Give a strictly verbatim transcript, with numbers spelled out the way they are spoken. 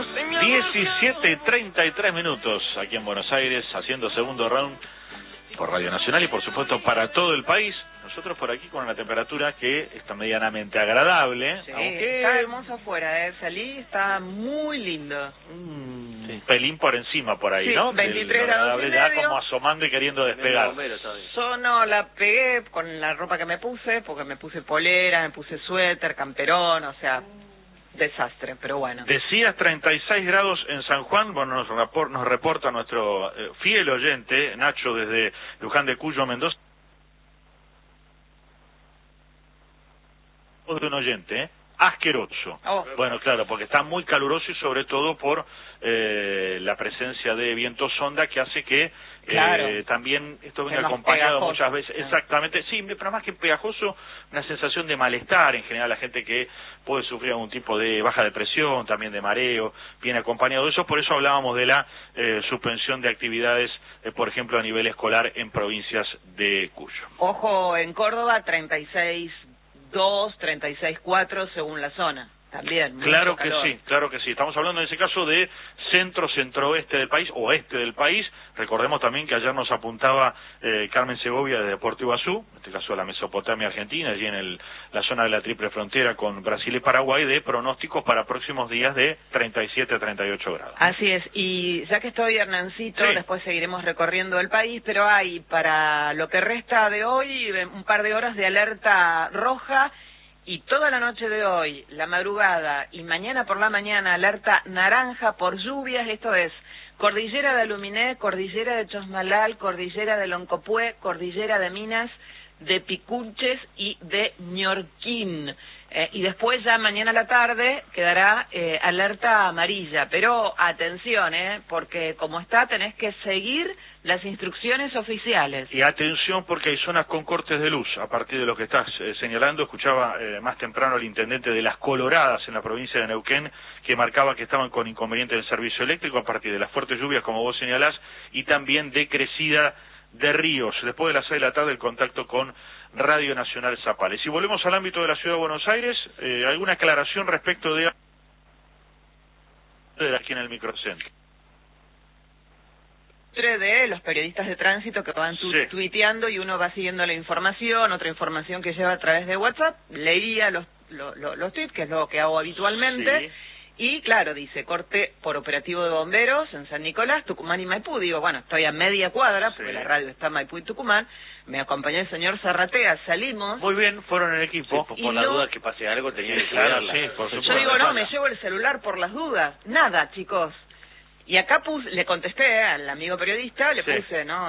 diecisiete y treinta y tres minutos aquí en Buenos Aires, haciendo segundo round por Radio Nacional y por supuesto para todo el país. Nosotros por aquí con una temperatura que está medianamente agradable. Sí, aunque... está hermoso afuera, ¿eh? Salí, está muy lindo. Un sí. pelín por encima por ahí, sí, ¿no? veintitrés grados y ya medio. como asomando y queriendo despegar. Yo no la pegué con la ropa que me puse, porque me puse polera, me puse suéter, camperón, o sea... desastre, pero bueno. Decías treinta y seis grados en San Juan, bueno, nos, report, nos reporta nuestro eh, fiel oyente, Nacho, desde Luján de Cuyo, Mendoza. De un oyente, ¿eh? Asqueroso. Oh. Bueno, claro, porque está muy caluroso y sobre todo por eh, la presencia de viento sonda que hace que claro. eh, también esto venga es acompañado pegajoso, muchas veces, sí. exactamente, sí, pero más que pegajoso, una sensación de malestar en general, la gente que puede sufrir algún tipo de baja de presión, también de mareo, viene acompañado de eso, por eso hablábamos de la eh, suspensión de actividades, eh, por ejemplo, a nivel escolar en provincias de Cuyo. Ojo, en Córdoba, treinta y seis dos, treinta y seis cuatro según la zona, también. Claro que calor. sí, claro que sí. Estamos hablando en ese caso de centro, centroeste del país, oeste del país. Recordemos también que ayer nos apuntaba eh, Carmen Segovia de Puerto Iguazú, en este caso de la Mesopotamia Argentina, allí en el, la zona de la triple frontera con Brasil y Paraguay, de pronósticos para próximos días de treinta y siete a treinta y ocho grados. Así es, y ya que estoy, Hernancito, sí. después seguiremos recorriendo el país, pero hay para lo que resta de hoy un par de horas de alerta roja. Y toda la noche de hoy, la madrugada y mañana por la mañana, alerta naranja por lluvias, esto es Cordillera de Aluminé, Cordillera de Chosmalal, Cordillera de Loncopué, Cordillera de Minas, de Picunches y de Ñorquín. Eh, y después ya mañana a la tarde quedará eh, alerta amarilla. Pero atención, eh, porque como está tenés que seguir las instrucciones oficiales. Y atención porque hay zonas con cortes de luz, a partir de lo que estás eh, señalando. Escuchaba eh, más temprano al intendente de Las Coloradas en la provincia de Neuquén, que marcaba que estaban con inconveniente del servicio eléctrico a partir de las fuertes lluvias, como vos señalás, y también de crecida de ríos. Después de las seis de la tarde el contacto con Radio Nacional Zapales. Si volvemos al ámbito de la Ciudad de Buenos Aires, eh, ¿alguna aclaración respecto de, de aquí en el microcentro? De los periodistas de tránsito que van tu sí. tuiteando y uno va siguiendo la información, otra información que lleva a través de WhatsApp, leía los, los, los tweets, que es lo que hago habitualmente, sí. Y claro, dice, corte por operativo de bomberos en San Nicolás, Tucumán y Maipú. Digo, bueno, estoy a media cuadra, porque sí. la radio está en Maipú y Tucumán. Me acompañó el señor Zarratea, salimos. Muy bien, fueron en equipo. Sí, por la no... duda que pase algo, tenía que claro, cuidarla. sí, por Yo digo, no, me llevo el celular por las dudas. Nada, chicos. Y acá puse, le contesté al amigo periodista, le sí. puse, ¿no?